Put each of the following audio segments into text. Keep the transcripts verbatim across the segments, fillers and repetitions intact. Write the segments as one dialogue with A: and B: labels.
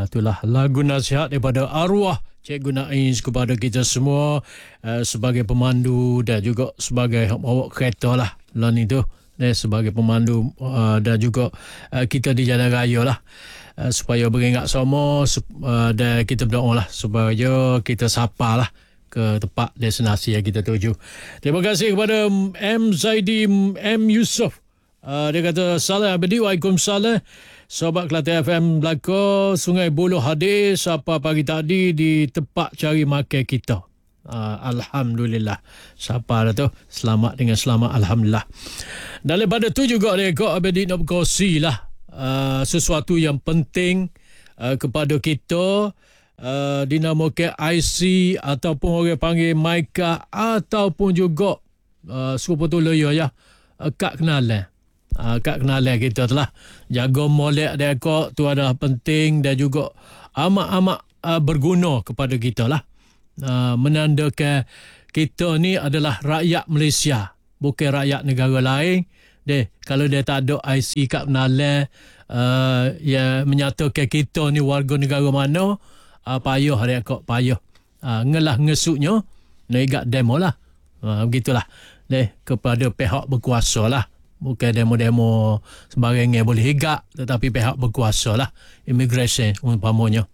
A: itulah lagu nasihat daripada arwah Cikgu Naiz kepada kita semua uh, sebagai pemandu dan juga sebagai bawa kereta lah lan itu eh, sebagai pemandu uh, dan juga uh, kita di jalan raya lah uh, supaya beringat sama uh, dan kita berdoa lah supaya kita sapa lah ke tempat destinasi yang kita tuju. Terima kasih kepada M. Zaidi M. Yusof. Uh, dia kata salam abadi waalaikumsalam. Sobat Kelantan F M Melaka, Sungai Buloh hadir siapa pagi tadi di tempat cari makan kita. Uh, Alhamdulillah. Siapa dah tu? Selamat dengan selamat. Alhamdulillah. Dan daripada tu juga dia kata abadi nak berkongsi lah uh, sesuatu yang penting uh, kepada kita. Uh, dinamakan I C ataupun orang panggil Maika ataupun juga uh, serupa tu loyo ya uh, kad kenalan. Uh, kad kenalan kita telah jaga molek dia kok tu adalah penting dan juga amat-amat uh, berguna kepada kita lah. Uh, menandakan kita ni adalah rakyat Malaysia, bukan rakyat negara lain. Deh, kalau dia tak ada I C kad kenalan uh, yang menyatakan kita ni warga negara mana, uh, payah dia kok payah. Uh, ngelah ngesuknya negak demo lah. Uh, begitulah. Deh, kepada pihak berkuasa lah. Bukan demo-demo sebarangnya boleh higak, tetapi pihak berkuasa lah, immigration umpamanya.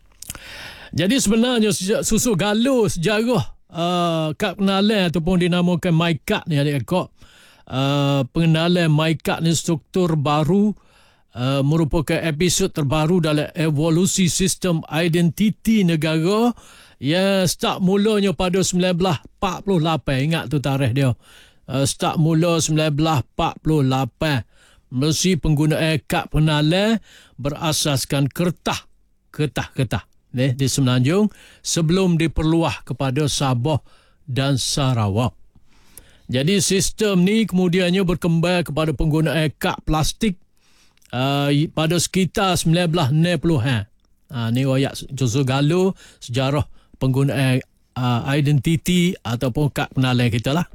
A: Jadi sebenarnya susu galuh sejarah uh, kad pengenalan ataupun dinamakan MyCard ni adik-adik. Uh, pengenalan MyCard ni struktur baru uh, merupakan episod terbaru dalam evolusi sistem identiti negara yang start mulanya pada sembilan belas empat puluh lapan. Ingat tu tarikh dia. Uh, start mula sembilan belas empat puluh lapan melalui penggunaan kad pengenalan berasaskan kertas kertas-kertas eh, di Semenanjung sebelum diperluah kepada Sabah dan Sarawak. Jadi sistem ni kemudiannya berkembang kepada penggunaan kad plastik uh, pada sekitar sembilan belas enam puluhan. Uh, ni wayak Joso Galuh sejarah penggunaan uh, identiti ataupun kad pengenalan kita lah.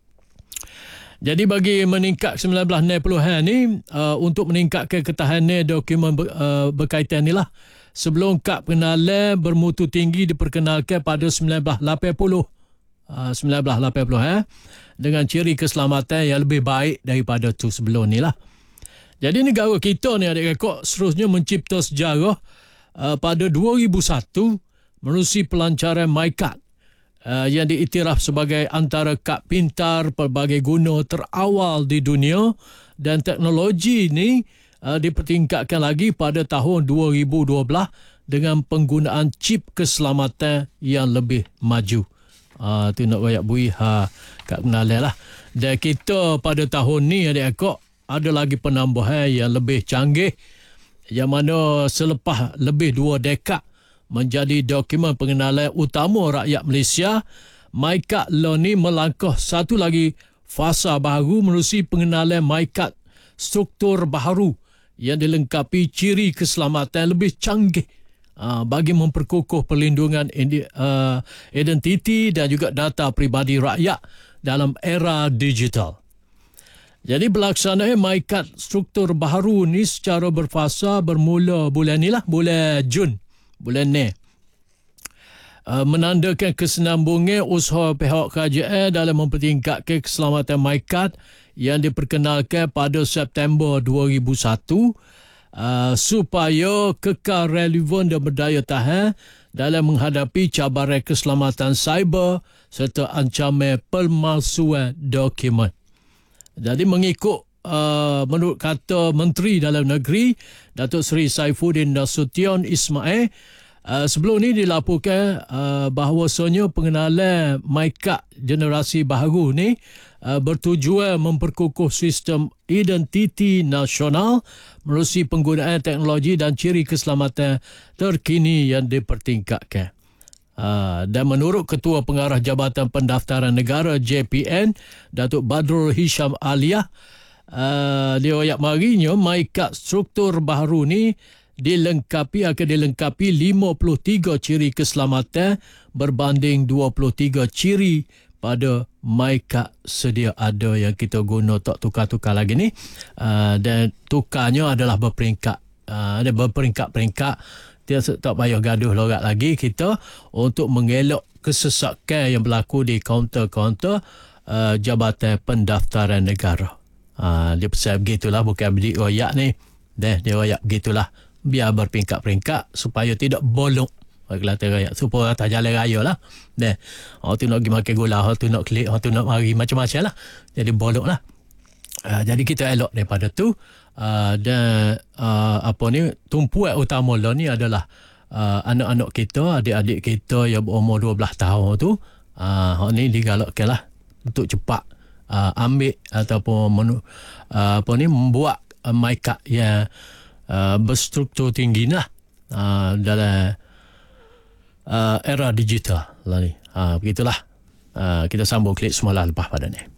A: Jadi bagi meningkat sembilan belas enam puluhan ni uh, untuk meningkatkan ketahanan dokumen ber, uh, berkaitan ni lah. Sebelum kad pengenalan bermutu tinggi diperkenalkan pada sembilan belas lapan puluh. Uh, sembilan belas lapan puluh eh, dengan ciri keselamatan yang lebih baik daripada tu sebelum ni lah. Jadi negara kita ni adik-adik seterusnya mencipta sejarah uh, pada dua ribu satu menerusi pelancaran MyCard. Uh, yang diiktiraf sebagai antara kad pintar pelbagai guna terawal di dunia dan teknologi ini uh, dipertingkatkan lagi pada tahun dua ribu dua belas dengan penggunaan chip keselamatan yang lebih maju. Uh, tu nak rakyat bui ha, kad pengenalan lah. Dan kita pada tahun ni adik-adik ada lagi penambahan yang lebih canggih yang mana selepas lebih dua dekad menjadi dokumen pengenalan utama rakyat Malaysia, MyCard Law ni melangkah satu lagi fasa baru menerusi pengenalan MyCard struktur baharu yang dilengkapi ciri keselamatan lebih canggih uh, bagi memperkukuh perlindungan uh, identiti dan juga data peribadi rakyat dalam era digital. Jadi pelaksanaan MyCard struktur baharu ni secara berfasa bermula bulan ni lah, bulan Jun. Bulan ni uh, menandakan kesinambungan usaha pihak kerajaan dalam mempertingkatkan keselamatan MyCard yang diperkenalkan pada September dua ribu satu uh, supaya kekal relevan dan berdaya tahan dalam menghadapi cabaran keselamatan cyber serta ancaman pemalsuan dokumen. Jadi mengikut Uh, menurut kata Menteri Dalam Negeri Datuk Seri Saifuddin Nasution Ismail, uh, sebelum ni dilaporkan uh, bahawasanya pengenalan MyCard generasi baru ni uh, bertujuan memperkukuh sistem identiti nasional melalui penggunaan teknologi dan ciri keselamatan terkini yang dipertingkatkan. Uh, dan menurut Ketua Pengarah Jabatan Pendaftaran Negara J P N Datuk Badrul Hisham Aliyah, Uh, dia ayat marinya MyCard struktur baru ni dilengkapi akan dilengkapi lima puluh tiga ciri keselamatan berbanding dua puluh tiga ciri pada MyCard sedia ada yang kita guna tak tukar-tukar lagi ni. Uh, dan tukarnya adalah berperingkat. Uh, ada berperingkat-peringkat Tidak tak payah gaduh lorat lagi kita untuk mengelak kesesakan yang berlaku di kaunter-kaunter uh, Jabatan Pendaftaran Negara. Uh, dia pesan begitulah, bukan beri royak ni. Deh, dia royak begitulah. Biar berperingkat-peringkat supaya tidak bolong. Kelata rakyat supaya atas jalan raya lah. Deh, orang tu nak pergi makan gula, orang tu nak klik, orang tu nak mari macam-macam lah. Jadi bolong lah. Uh, jadi kita elok daripada tu. Uh, dan uh, apa ni, tumpuan utama lah ni adalah uh, anak-anak kita, adik-adik kita yang berumur dua belas tahun tu, uh, ni digalakkan lah untuk cepat uh, ambil ataupun menu, uh, apa ni, membuat uh, mic yang uh, berstruktur tinggi lah uh, dalam uh, era digital lah ni. Uh, begitulah. Uh, kita sambung klik semula lepas pada ni.